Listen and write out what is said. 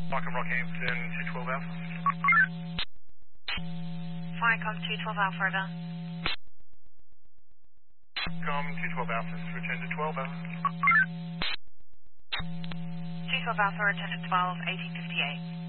Markham Rockhampton, 212 Alpha. Firecom 212 Alpha, over. Com 212 Alpha, return to 12 Alpha. 212 Alpha, return to 12, 1858.